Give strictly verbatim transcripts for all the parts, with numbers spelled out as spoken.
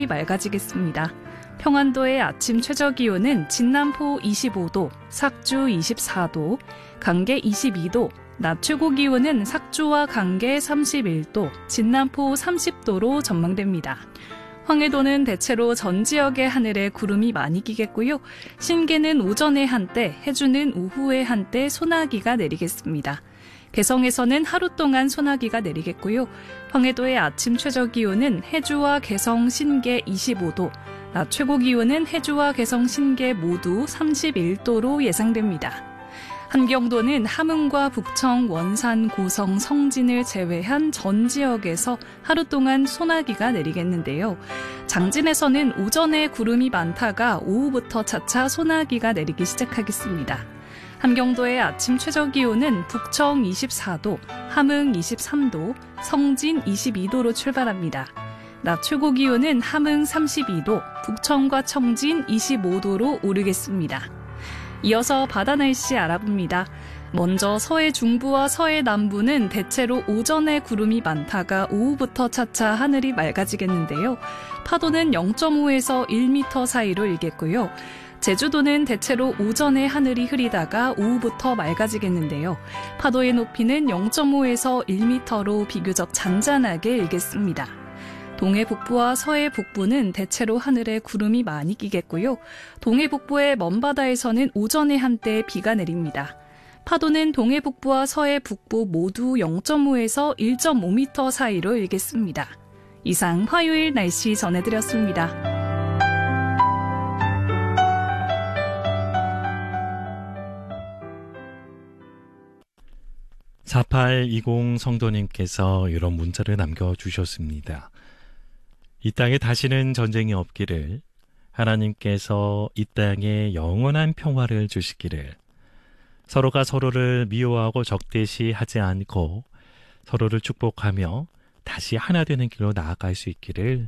맑아지겠습니다. 평안도의 아침 최저기온은 진남포 이십오 도, 삭주 이십사 도, 강계 이십이 도, 낮 최고기온은 삭주와 강계 삼십일 도, 진남포 삼십 도로 전망됩니다. 황해도는 대체로 전 지역의 하늘에 구름이 많이 끼겠고요. 신계는 오전에 한때, 해주는 오후에 한때 소나기가 내리겠습니다. 개성에서는 하루 동안 소나기가 내리겠고요. 황해도의 아침 최저기온은 해주와 개성, 신계 이십오 도, 낮 최고기온은 해주와 개성, 신계 모두 삼십일 도로 예상됩니다. 함경도는 함흥과 북청, 원산, 고성, 성진을 제외한 전 지역에서 하루 동안 소나기가 내리겠는데요. 장진에서는 오전에 구름이 많다가 오후부터 차차 소나기가 내리기 시작하겠습니다. 함경도의 아침 최저기온은 북청 이십사 도, 함흥 이십삼 도, 성진 이십이 도로 출발합니다. 낮 최고기온은 함흥 삼십이 도, 북청과 청진 이십오 도로 오르겠습니다. 이어서 바다 날씨 알아봅니다. 먼저 서해 중부와 서해 남부는 대체로 오전에 구름이 많다가 오후부터 차차 하늘이 맑아지겠는데요. 파도는 영 점 오에서 일 미터 사이로 일겠고요. 제주도는 대체로 오전에 하늘이 흐리다가 오후부터 맑아지겠는데요. 파도의 높이는 영 점 오에서 일 미터로 비교적 잔잔하게 일겠습니다. 동해 북부와 서해 북부는 대체로 하늘에 구름이 많이 끼겠고요. 동해 북부의 먼바다에서는 오전에 한때 비가 내립니다. 파도는 동해 북부와 서해 북부 모두 영 점 오에서 일 점 오 미터 사이로 일겠습니다. 이상 화요일 날씨 전해드렸습니다. 사팔이공 성도님께서 이런 문자를 남겨주셨습니다. 이 땅에 다시는 전쟁이 없기를, 하나님께서 이 땅에 영원한 평화를 주시기를, 서로가 서로를 미워하고 적대시하지 않고 서로를 축복하며 다시 하나 되는 길로 나아갈 수 있기를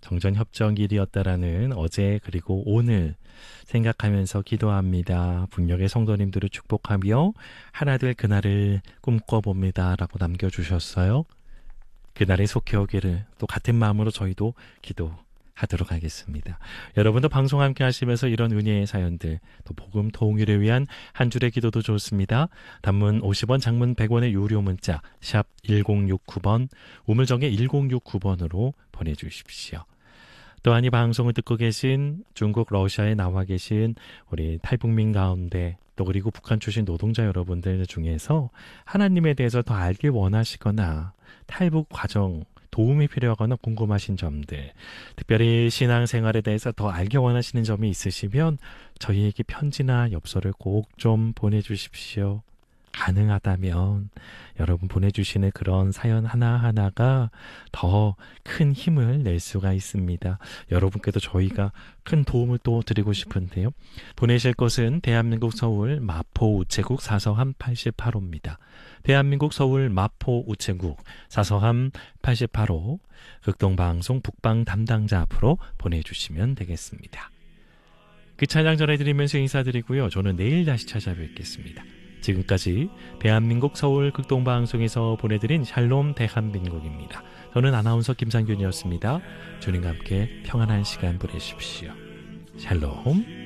정전협정일이었다라는 어제 그리고 오늘 생각하면서 기도합니다. 북녘의 성도님들을 축복하며 하나 될 그날을 꿈꿔봅니다. 라고 남겨주셨어요. 그날에 속해 오기를 또 같은 마음으로 저희도 기도하도록 하겠습니다. 여러분도 방송 함께 하시면서 이런 은혜의 사연들, 또 복음 통일을 위한 한 줄의 기도도 좋습니다. 단문 오십 원, 장문 백 원의 유료 문자 샵 일공육구 번, 우물정의 일공육구 번으로 보내주십시오. 또한 이 방송을 듣고 계신 중국, 러시아에 나와 계신 우리 탈북민 가운데 또 그리고 북한 출신 노동자 여러분들 중에서 하나님에 대해서 더 알길 원하시거나 탈북 과정 도움이 필요하거나 궁금하신 점들, 특별히 신앙생활에 대해서 더 알기 원하시는 점이 있으시면 저희에게 편지나 엽서를 꼭 좀 보내주십시오. 가능하다면 여러분 보내주시는 그런 사연 하나하나가 더 큰 힘을 낼 수가 있습니다. 여러분께도 저희가 큰 도움을 또 드리고 싶은데요. 보내실 곳은 대한민국 서울 마포 우체국 사서함 팔십팔 호입니다. 대한민국 서울 마포 우체국 사서함 팔십팔 호, 극동방송 북방 담당자 앞으로 보내주시면 되겠습니다. 그 찬양 전해드리면서 인사드리고요. 저는 내일 다시 찾아뵙겠습니다. 지금까지 대한민국 서울 극동방송에서 보내드린 샬롬 대한민국입니다. 저는 아나운서 김상균이었습니다. 주님과 함께 평안한 시간 보내십시오. 샬롬.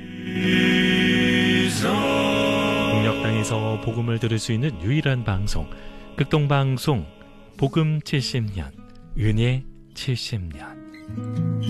북녘 땅에서 복음을 들을 수 있는 유일한 방송, 극동방송 복음 칠십 년, 은혜 칠십 년.